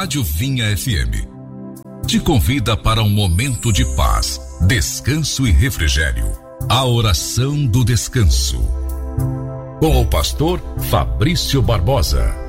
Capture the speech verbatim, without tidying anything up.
Rádio Vinha F M te convida para um momento de paz, descanso e refrigério. A oração do descanso. Com o pastor Fabrício Barbosa.